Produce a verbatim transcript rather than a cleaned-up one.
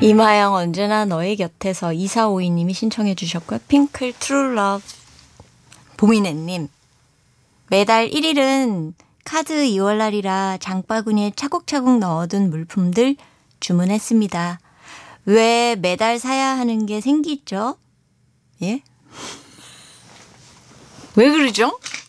이마영 언제나 너의 곁에서 이사오이 님이 신청해 주셨고요. 핑클 트루 러브. 보미네님. 매달 일 일은 카드 이월 날이라 장바구니에 차곡차곡 넣어둔 물품들 주문했습니다. 왜 매달 사야 하는 게 생기죠? 예? 왜 그러죠?